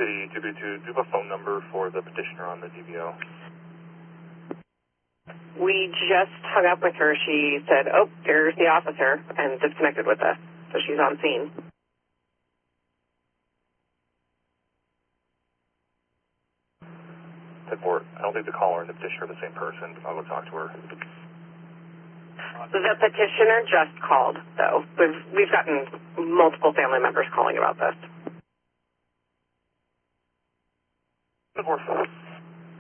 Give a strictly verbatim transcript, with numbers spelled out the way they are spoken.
City two three two, do you have a phone number for the petitioner on the D V O? We just hung up with her. She said, oh, there's the officer, and disconnected with us. So she's on scene. Report. I don't think the caller and the petitioner are the same person. I'll go talk to her. The petitioner just called, though. We've, we've gotten multiple family members calling about this. Report.